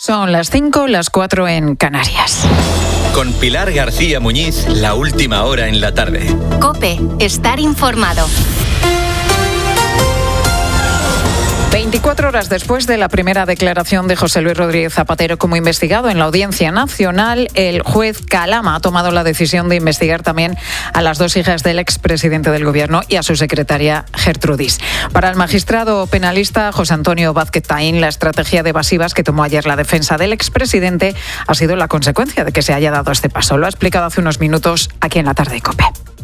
Son las 5, las 4 en Canarias. Con Pilar García Muñiz, la última hora en la tarde. COPE, estar informado. 24 horas después de la primera declaración de José Luis Rodríguez Zapatero como investigado en la Audiencia Nacional, el juez Calama ha tomado la decisión de investigar también a las dos hijas del expresidente del Gobierno y a su secretaria Gertrudis. Para el magistrado penalista José Antonio Vázquez Taín, la estrategia de evasivas que tomó ayer la defensa del expresidente ha sido la consecuencia de que se haya dado este paso. Lo ha explicado hace unos minutos aquí en la tarde de COPE.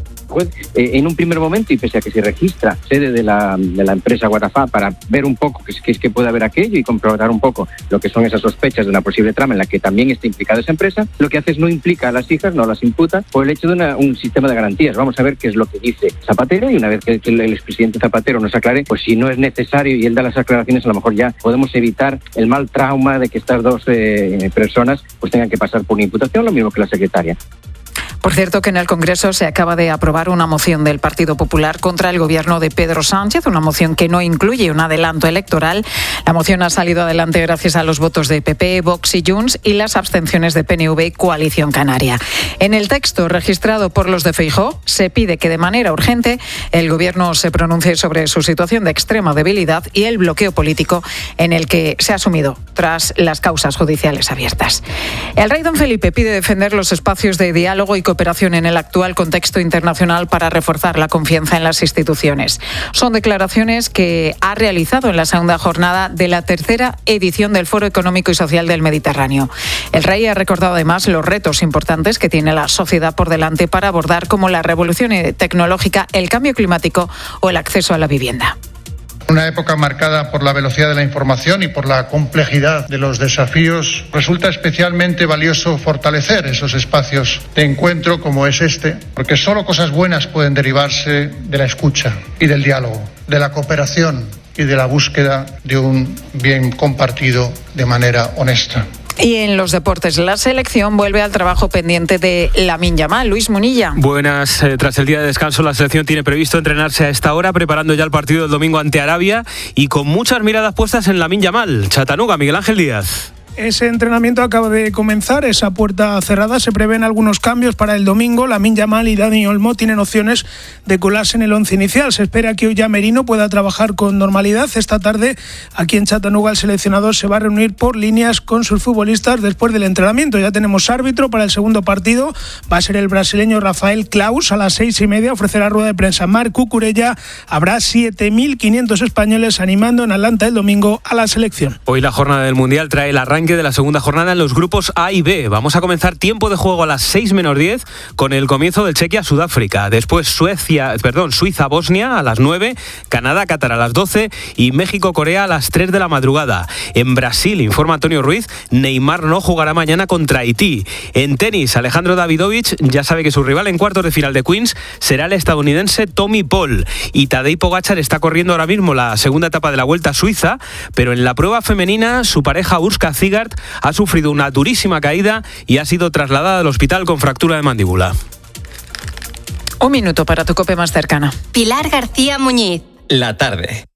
En un primer momento, y pese a que se registra sede de la empresa Guatafá para ver un poco qué puede haber aquello y comprobar un poco lo que son esas sospechas de una posible trama en la que también está implicada esa empresa, lo que hace es no implica a las hijas, no las imputa por el hecho de un sistema de garantías. Vamos a ver qué es lo que dice Zapatero y una vez que el expresidente Zapatero nos aclare, pues si no es necesario y él da las aclaraciones, a lo mejor ya podemos evitar el mal trauma de que estas dos personas pues tengan que pasar por una imputación, lo mismo que la secretaria. Por cierto, que en el Congreso se acaba de aprobar una moción del Partido Popular contra el gobierno de Pedro Sánchez, una moción que no incluye un adelanto electoral. La moción ha salido adelante gracias a los votos de PP, Vox y Junts y las abstenciones de PNV y Coalición Canaria. En el texto registrado por los de Feijóo se pide que de manera urgente el gobierno se pronuncie sobre su situación de extrema debilidad y el bloqueo político en el que se ha sumido tras las causas judiciales abiertas. El rey don Felipe pide defender los espacios de diálogo y cooperación en el actual contexto internacional para reforzar la confianza en las instituciones. Son declaraciones que ha realizado en la segunda jornada de la tercera edición del Foro Económico y Social del Mediterráneo. El rey ha recordado además los retos importantes que tiene la sociedad por delante para abordar como la revolución tecnológica, el cambio climático o el acceso a la vivienda. Una época marcada por la velocidad de la información y por la complejidad de los desafíos, resulta especialmente valioso fortalecer esos espacios de encuentro como es este, porque solo cosas buenas pueden derivarse de la escucha y del diálogo, de la cooperación y de la búsqueda de un bien compartido de manera honesta. Y en los deportes, la selección vuelve al trabajo pendiente de Lamine Yamal. Luis Munilla. Buenas. Tras el día de descanso, la selección tiene previsto entrenarse a esta hora, preparando ya el partido del domingo ante Arabia y con muchas miradas puestas en Lamine Yamal. Chattanooga, Miguel Ángel Díaz. Ese entrenamiento acaba de comenzar, esa puerta cerrada. Se prevén algunos cambios para el domingo. Lamine Yamal y Dani Olmo tienen opciones de colarse en el once inicial. Se espera que hoy ya Merino pueda trabajar con normalidad. Esta tarde, aquí en Chattanooga, el seleccionador se va a reunir por líneas con sus futbolistas después del entrenamiento. Ya tenemos árbitro para el segundo partido. Va a ser el brasileño Rafael Claus. A las 6:30 ofrecerá rueda de prensa Marc Cucurella. Habrá 7.500 españoles animando en Atlanta el domingo a la selección. Hoy la jornada del Mundial trae el arranque de la segunda jornada en los grupos A y B. Vamos a comenzar tiempo de juego a las 6:10 con el comienzo del Chequia-Sudáfrica. Después Suiza-Bosnia a las 9, Canadá-Qatar a las 12 y México-Corea a las 3 de la madrugada. En Brasil, informa Antonio Ruiz, Neymar no jugará mañana contra Haití. En tenis, Alejandro Davidovich ya sabe que su rival en cuartos de final de Queens será el estadounidense Tommy Paul. Y Tadej Pogačar está corriendo ahora mismo la segunda etapa de la Vuelta a Suiza, pero en la prueba femenina su pareja Urska Zigart ha sufrido una durísima caída y ha sido trasladada al hospital con fractura de mandíbula. Un minuto para tu COPE más cercana. Pilar García Muñiz. La tarde.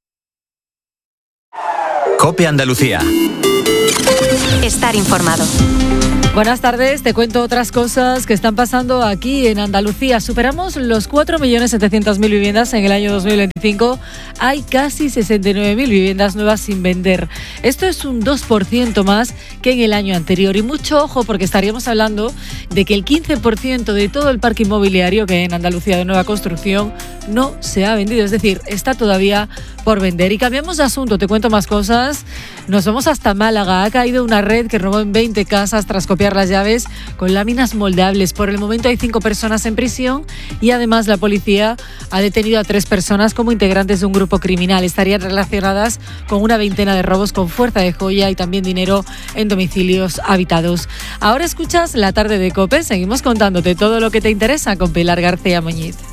COPE Andalucía. Estar informado. Buenas tardes, te cuento otras cosas que están pasando aquí en Andalucía. Superamos los 4.700.000 viviendas en el año 2025. Hay casi 69.000 viviendas nuevas sin vender. Esto es un 2% más que en el año anterior. Y mucho ojo, porque estaríamos hablando de que el 15% de todo el parque inmobiliario que hay en Andalucía de nueva construcción no se ha vendido. Es decir, está todavía por vender. Y cambiamos de asunto, te cuento más cosas. Nos vamos hasta Málaga. Ha caído una red que robó en 20 casas tras copiar las llaves con láminas moldeables. Por el momento hay 5 personas en prisión y además la policía ha detenido a 3 personas como integrantes de un grupo criminal. Estarían relacionadas con una veintena de robos con fuerza de joya y también dinero en domicilios habitados. Ahora escuchas La Tarde de COPE. Seguimos contándote todo lo que te interesa con Pilar García Muñiz.